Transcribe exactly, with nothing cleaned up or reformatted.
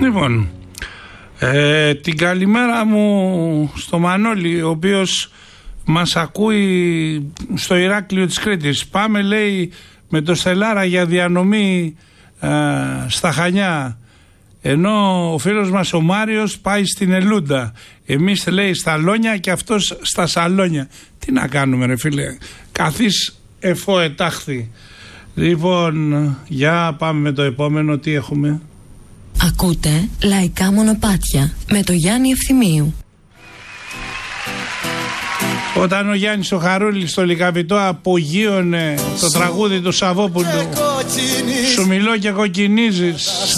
Λοιπόν, ε, την καλημέρα μου στο Μανώλη, ο οποίος μας ακούει στο Ηράκλειο της Κρήτης. Πάμε, λέει, με το Στελάρα για διανομή ε, στα Χανιά, ενώ ο φίλος μας ο Μάριος πάει στην Ελούντα. Εμείς, λέει, στα Λόνια και αυτός στα Σαλόνια. Τι να κάνουμε, ρε φίλε, καθής εφό ετάχθη. Λοιπόν, για πάμε με το επόμενο, τι έχουμε. Ακούτε Λαϊκά Μονοπάτια με το Γιάννη Ευθυμίου. Όταν ο Γιάννης ο Χαρούλης στο Λυκαβητό απογείωνε το τραγούδι του Σαββόπουλου, σου μιλώ και κοκκινίζεις.